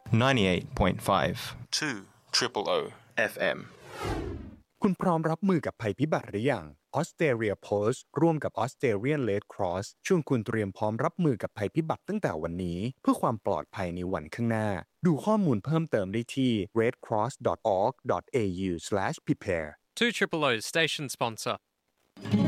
98.5 200 FM คุณพร้อมรับมือกับภัยพิบัติหรือยัง Australia Post ร่วมกับ Australian Red Cross ชวนคุณเตรียมพร้อมรับมือกับภัยพิบัติตั้งแต่วันนี้เพื่อความปลอดภัยในวันข้างหน้าดูข้อมูลเพิ่มเติมได้ที่ redcross.org.au/prepare 200 station sponsor